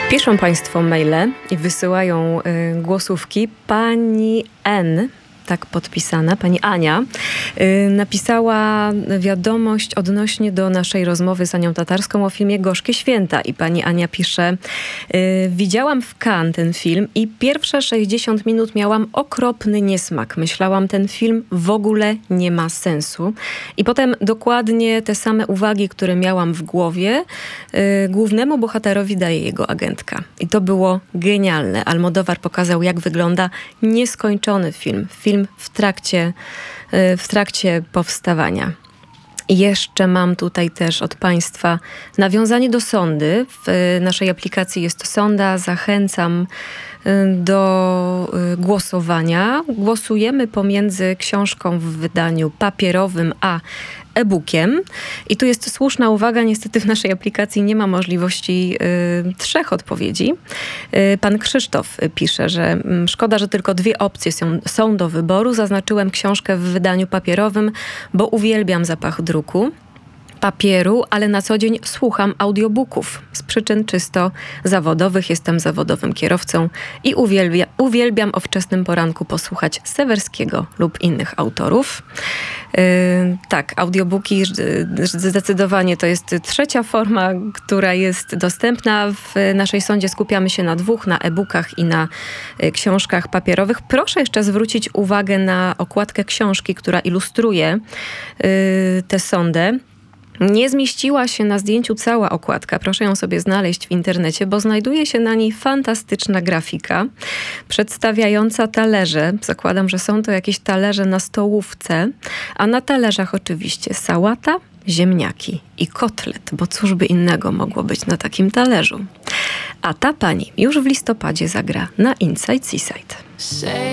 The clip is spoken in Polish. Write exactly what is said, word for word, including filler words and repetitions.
Piszą Państwo maile i wysyłają y, głosówki. Pani N, tak podpisana, pani Ania, y, napisała wiadomość odnośnie do naszej rozmowy z Anią Tatarską o filmie Gorzkie Święta. I pani Ania pisze: y, widziałam w Cannes ten film i pierwsze sześćdziesiąt minut miałam okropny niesmak. Myślałam, ten film w ogóle nie ma sensu. I potem dokładnie te same uwagi, które miałam w głowie, y, głównemu bohaterowi daje jego agentka. I to było genialne. Almodóvar pokazał, jak wygląda nieskończony film. Film w trakcie, w trakcie powstawania. I jeszcze mam tutaj też od Państwa nawiązanie do sondy. W naszej aplikacji jest sonda. Zachęcam do głosowania. Głosujemy pomiędzy książką w wydaniu papierowym a e-bookiem. I tu jest słuszna uwaga, niestety w naszej aplikacji nie ma możliwości y, trzech odpowiedzi. Y, pan Krzysztof pisze, że y, szkoda, że tylko dwie opcje są, są do wyboru. Zaznaczyłem książkę w wydaniu papierowym, bo uwielbiam zapach druku, papieru, ale na co dzień słucham audiobooków. Z przyczyn czysto zawodowych jestem zawodowym kierowcą i uwielbia, uwielbiam o wczesnym poranku posłuchać Sewerskiego lub innych autorów. Yy, tak, audiobooki zdecydowanie to jest trzecia forma, która jest dostępna. W naszej sondzie skupiamy się na dwóch, na e-bookach i na y, książkach papierowych. Proszę jeszcze zwrócić uwagę na okładkę książki, która ilustruje yy, tę sondę. Nie zmieściła się na zdjęciu cała okładka. Proszę ją sobie znaleźć w internecie, bo znajduje się na niej fantastyczna grafika przedstawiająca talerze. Zakładam, że są to jakieś talerze na stołówce, a na talerzach oczywiście sałata, ziemniaki i kotlet, bo cóż by innego mogło być na takim talerzu. A ta pani już w listopadzie zagra na Inside Seaside.